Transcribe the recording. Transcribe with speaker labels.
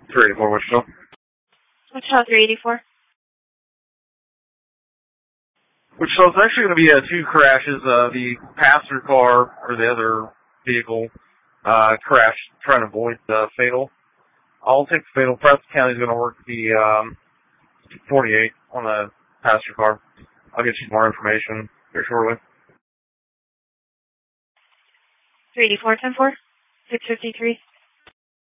Speaker 1: 384 Wichita.
Speaker 2: Wichita 384.
Speaker 1: Wichita, it's actually going to be two crashes. The passenger car, or the other vehicle, crashed trying to avoid the fatal. I'll take the fatal. Preston County's going to work the 48 on the passenger car. I'll get you more information here shortly.
Speaker 2: 384 10-4. 653.